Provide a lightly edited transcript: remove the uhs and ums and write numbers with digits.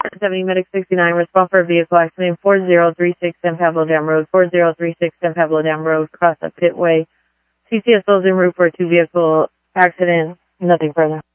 70 Medic 69, respond for a vehicle accident 4036 San Pablo Dam Road, 4036 San Pablo Dam Road, cross the pitway. CCSO's en route for a 2-vehicle accident, nothing further.